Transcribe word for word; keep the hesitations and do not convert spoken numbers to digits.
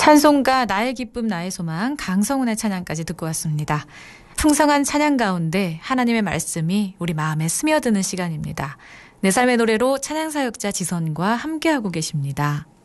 찬송가 나의 기쁨 나의 소망 강성훈의 찬양까지 듣고 왔습니다. 풍성한 찬양 가운데 하나님의 말씀이 우리 마음에 스며드는 시간입니다. 내 삶의 노래로 찬양사역자 지선과 함께하고 계십니다.